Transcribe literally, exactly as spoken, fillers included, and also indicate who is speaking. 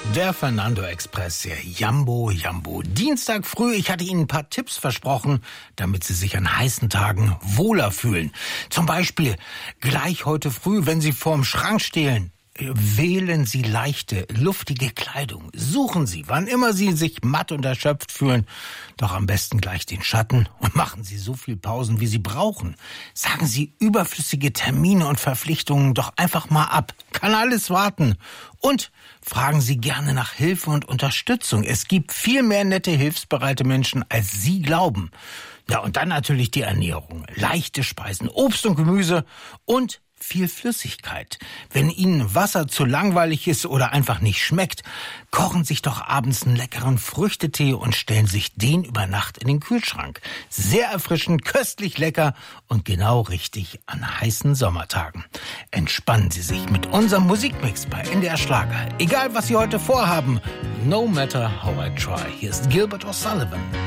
Speaker 1: Der Fernando Express, der Jambo Jambo. Dienstag früh, ich hatte Ihnen ein paar Tipps versprochen, damit Sie sich an heißen Tagen wohler fühlen. Zum Beispiel gleich heute früh, wenn Sie vorm Schrank stehen, wählen Sie leichte, luftige Kleidung. Suchen Sie, wann immer Sie sich matt und erschöpft fühlen, doch am besten gleich den Schatten und machen Sie so viel Pausen, wie Sie brauchen. Sagen Sie überflüssige Termine und Verpflichtungen doch einfach mal ab. Kann alles warten. Und fragen Sie gerne nach Hilfe und Unterstützung. Es gibt viel mehr nette, hilfsbereite Menschen, als Sie glauben. Ja, und dann natürlich die Ernährung. Leichte Speisen, Obst und Gemüse und viel Flüssigkeit. Wenn Ihnen Wasser zu langweilig ist oder einfach nicht schmeckt, kochen sich doch abends einen leckeren Früchtetee und stellen sich den über Nacht in den Kühlschrank. Sehr erfrischend, köstlich lecker und genau richtig an heißen Sommertagen. Entspannen Sie sich mit unserem Musikmix bei N D R Schlager. Egal, was Sie heute vorhaben, no matter how I try. Hier ist Gilbert O'Sullivan.